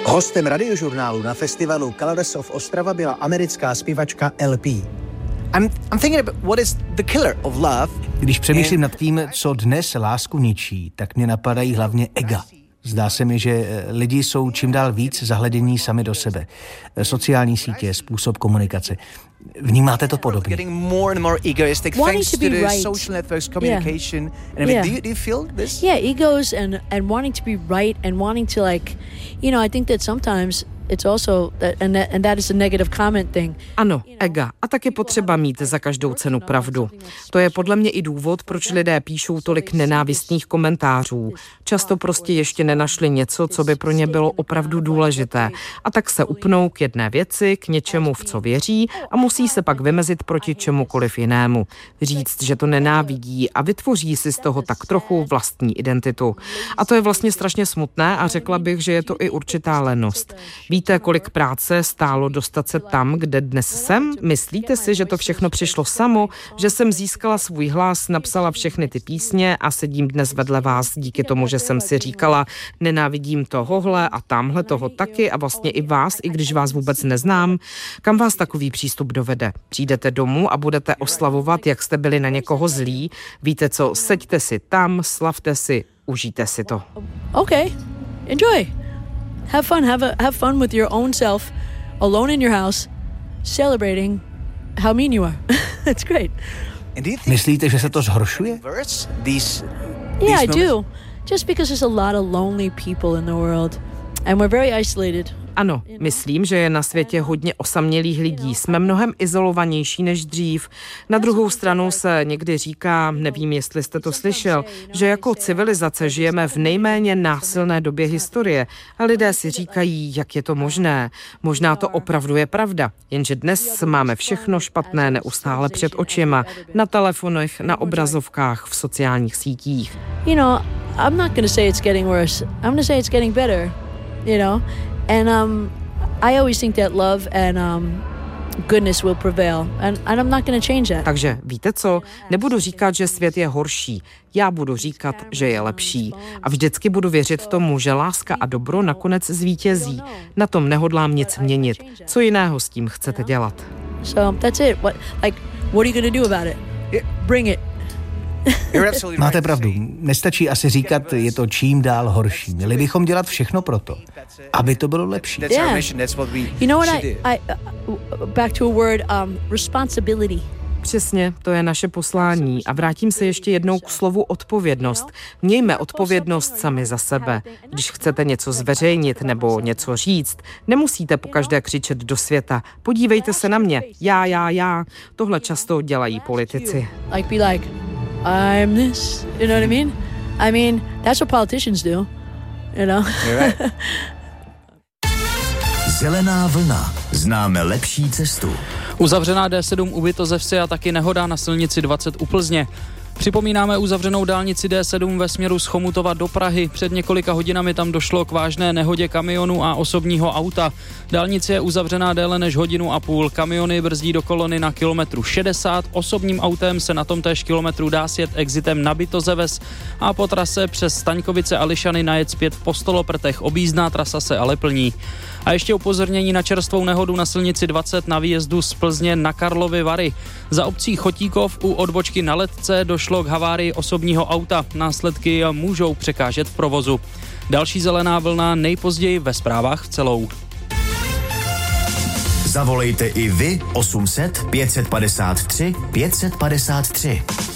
Hostem radiožurnálu na festivalu Colors of Ostrava byla americká zpěvačka LP. I'm thinking about what is the killer of love. Když přemýšlím nad tím, co dnes lásku ničí, tak mě napadají hlavně ega. Zdá se mi, že lidi jsou čím dál víc zahledění sami do sebe. Sociální sítě, způsob komunikace. Vnímáte to podobně? Getting more and more egoistic thanks to the social networks, communication. And I mean, do you feel this? Yeah, egos and wanting to be right and wanting to I think that sometimes it's also and that is a negative comment thing. Ano, ega. A tak je potřeba mít za každou cenu pravdu. To je podle mě i důvod, proč lidé píšou tolik nenávistných komentářů. Často prostě ještě nenašli něco, co by pro ně bylo opravdu důležité. A tak se upnou k jedné věci, k něčemu, v co věří, a musí se pak vymezit proti čemukoliv jinému. Říct, že to nenávidí a vytvoří si z toho tak trochu vlastní identitu. A to je vlastně strašně smutné a řekla bych, že je to i určitá lenost. Víte, kolik práce stálo dostat se tam, kde dnes jsem? Myslíte si, že to všechno přišlo samo, že jsem získala svůj hlas, napsala všechny ty písně a sedím dnes vedle vás díky tomu, že jsem si říkala, nenávidím tohohle a tamhle toho taky a vlastně i vás, i když vás vůbec neznám? Kam vás takový přístup dovede? Přijdete domů a budete oslavovat, jak jste byli na někoho zlí? Víte co, seďte si tam, slavte si, užijte si to. Okay, enjoy. Have fun with your own self, alone in your house, celebrating how mean you are. It's great. Myslíte, že se to zhoršuje? Yeah, I do. Just because there's a lot of lonely people in the world and we're very isolated. Ano, myslím, že je na světě hodně osamělých lidí. Jsme mnohem izolovanější než dřív. Na druhou stranu se někdy říká, nevím, jestli jste to slyšel, že jako civilizace žijeme v nejméně násilné době historie. A lidé si říkají, jak je to možné. Možná to opravdu je pravda, jenže dnes máme všechno špatné neustále před očima, na telefonech, na obrazovkách, v sociálních sítích. I'm not going to say it's getting worse. I'm going to say it's getting better, And I always think that love and goodness will prevail. And I'm not going to change that. Takže víte co? Nebudu říkat, že svět je horší. Já budu říkat, že je lepší. A vždycky budu věřit tomu, že láska a dobro nakonec zvítězí. Na tom nehodlám nic měnit. Co jiného s tím chcete dělat? So that's it. What are you going to do about it? Bring it. Máte pravdu. Nestačí asi říkat, je to čím dál horší. Měli bychom dělat všechno proto, aby to bylo lepší. Yeah. You know what back to a word, responsibility. Přesně, to je naše poslání. A vrátím se ještě jednou k slovu odpovědnost. Mějme odpovědnost sami za sebe. Když chcete něco zveřejnit nebo něco říct, nemusíte pokaždé křičet do světa. Podívejte se na mě. Já. Tohle často dělají politici. I'm this, you know what I mean? I mean, that's what politicians do, You're right. Zelená vlna. Známe lepší cestu. Uzavřená D7 u Vitozevsi a taky nehoda na silnici 20 u Plzně. Připomínáme uzavřenou dálnici D7 ve směru z Chomutova do Prahy. Před několika hodinami tam došlo k vážné nehodě kamionu a osobního auta. Dálnice je uzavřená déle než 1,5 hodiny. Kamiony brzdí do kolony na kilometru 60. Osobním autem se na tomtéž kilometru dá sjet exitem na Bitozeves a po trase přes Staňkovice a Lišany najet zpět v Postoloprtech. Objízdná trasa se ale plní. A ještě upozornění na čerstvou nehodu na silnici 20 na výjezdu z Plzně na Karlovy Vary. Za obcí Chotíkov u odbočky na Letce došlo k havárii osobního auta. Následky můžou překážet v provozu. Další zelená vlna nejpozději ve zprávách v celou. Zavolejte i vy 800 553 553.